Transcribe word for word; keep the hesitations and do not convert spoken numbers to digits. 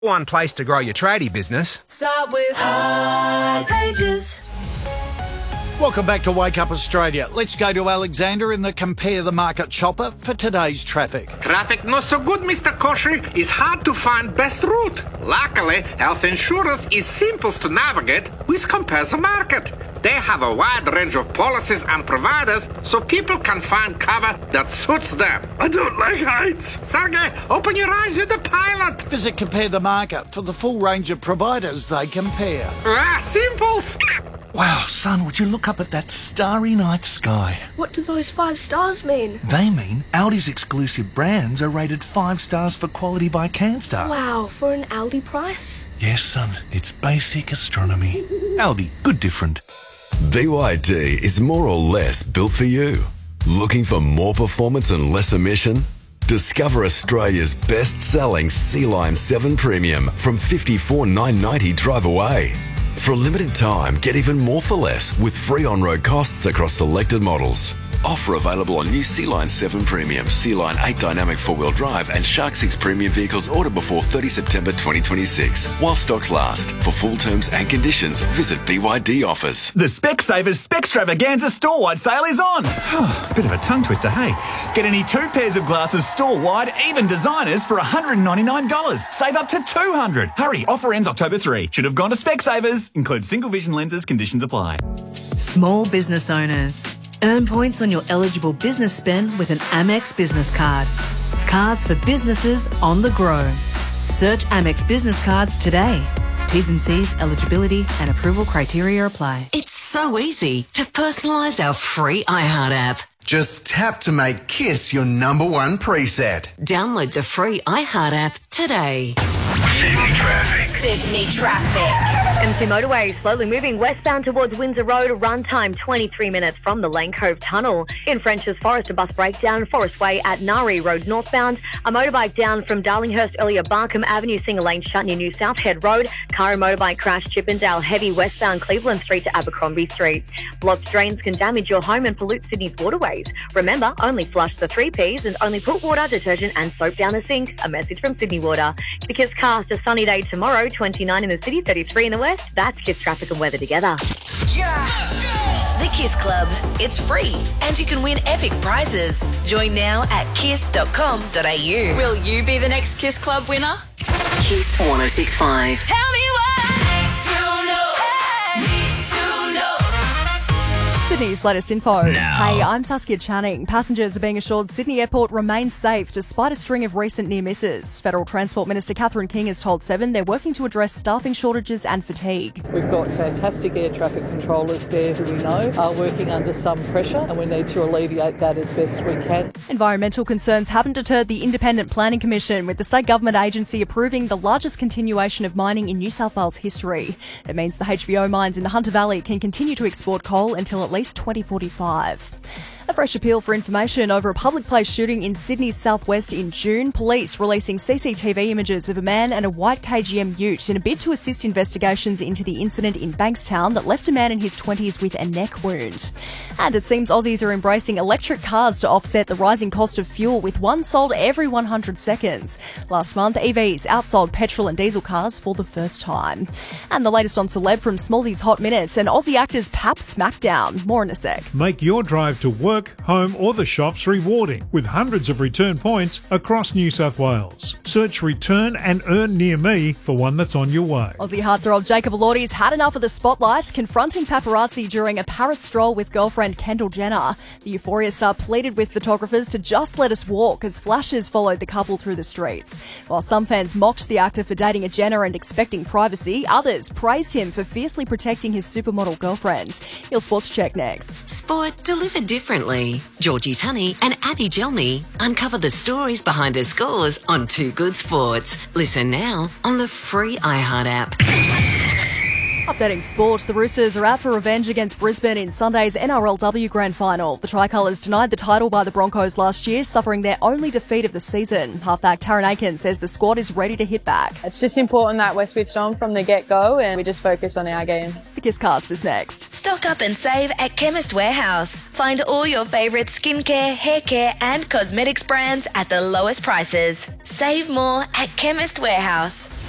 One place to grow your tradie business. Start with Hard Pages. Welcome back to Wake Up Australia. Let's go to Alexander in the Compare the Market Chopper for today's traffic. Traffic not so good, Mister Koshy. It's hard to find best route. Luckily, health insurance is simple to navigate with Compare the Market. They have a wide range of policies and providers so people can find cover that suits them. I don't like heights. Sergey, open your eyes, you're the pilot. Visit Compare the Market for the full range of providers they compare. Ah, simples. Wow, son, would you look up at that starry night sky? What do those five stars mean? They mean Aldi's exclusive brands are rated five stars for quality by Canstar. Wow, for an Aldi price? Yes, son, it's basic astronomy. Aldi, good different. B Y D is more or less built for you. Looking for more performance and less emission? Discover Australia's best-selling Sea Line seven Premium from fifty-four thousand nine hundred ninety dollars drive away. For a limited time, get even more for less with free on-road costs across selected models. Offer available on new Sea Line seven Premium, Sea Line eight Dynamic four-wheel drive and Shark six Premium vehicles ordered before thirtieth September twenty twenty-six. While stocks last. For full terms and conditions, visit B Y D offers. The Specsavers Specstravaganza store-wide sale is on. Bit of a tongue twister, hey? Get any two pairs of glasses store-wide, even designers, for one hundred ninety-nine dollars. Save up to two hundred dollars. Hurry, offer ends October third. Should have gone to Specsavers. Includes single vision lenses, conditions apply. Small business owners. Earn points on your eligible business spend with an Amex business card. Cards for businesses on the grow. Search Amex business cards today. T's and C's, eligibility and approval criteria apply. It's so easy to personalise our free iHeart app. Just tap to make Kiss your number one preset. Download the free iHeart app today. Sydney traffic. Sydney traffic. M C Motorway slowly moving westbound towards Windsor Road. Run time twenty-three minutes from the Lane Cove Tunnel. In French's Forest, a bus breakdown. Forest Way at Nari Road northbound. A motorbike down from Darlinghurst earlier. Barkham Avenue, single lane shut near New South Head Road. Car and motorbike crash Chippendale. Heavy westbound Cleveland Street to Abercrombie Street. Blocked drains can damage your home and pollute Sydney's waterways. Remember, only flush the three Ps and only put water, detergent and soap down the sink. A message from Sydney Water. The Kiss cast, a sunny day tomorrow. twenty-nine in the city, thirty-three in the west. That's Kiss traffic and weather together. Yeah. The Kiss Club. It's free and you can win epic prizes. Join now at kiss dot com dot a u. Will you be the next Kiss Club winner? Kiss one oh six point five. Tell me what to know. Need to know. Sydney's latest info. No. Hey, I'm Saskia Channing. Passengers are being assured Sydney Airport remains safe despite a string of recent near misses. Federal Transport Minister Catherine King has told Seven they're working to address staffing shortages and fatigue. We've got fantastic air traffic controllers there who we know are working under some pressure and we need to alleviate that as best we can. Environmental concerns haven't deterred the Independent Planning Commission, with the state government agency approving the largest continuation of mining in New South Wales history. It means the H V O mines in the Hunter Valley can continue to export coal until at least twenty forty-five. A fresh appeal for information over a public place shooting in Sydney's southwest in June. Police releasing C C T V images of a man and a white K G M ute in a bid to assist investigations into the incident in Bankstown that left a man in his twenties with a neck wound. And it seems Aussies are embracing electric cars to offset the rising cost of fuel, with one sold every one hundred seconds. Last month, E Vs outsold petrol and diesel cars for the first time. And the latest on Celeb from Smallsy's Hot Minute and Aussie actors Pap Smackdown. More in a sec. Make your drive to work, home or the shops rewarding with hundreds of return points across New South Wales. Search Return and Earn Near Me for one that's on your way. Aussie heartthrob Jacob Elordi's had enough of the spotlight, confronting paparazzi during a Paris stroll with girlfriend Kendall Jenner. The Euphoria star pleaded with photographers to just let us walk as flashes followed the couple through the streets. While some fans mocked the actor for dating a Jenner and expecting privacy, others praised him for fiercely protecting his supermodel girlfriend. Your sports check next. Sport delivered differently. Georgie Tunney and Abby Gelmy uncover the stories behind her scores on Too Good Sports. Listen now on the free iHeart app. Updating sport, the Roosters are out for revenge against Brisbane in Sunday's N R L W Grand Final. The Tricolours denied the title by the Broncos last year, suffering their only defeat of the season. Halfback Taryn Aiken says the squad is ready to hit back. It's just important that we're switched on from the get-go and we just focus on our game. The Kisscast is next. Stock up and save at Chemist Warehouse. Find all your favourite skincare, hair care and cosmetics brands at the lowest prices. Save more at Chemist Warehouse.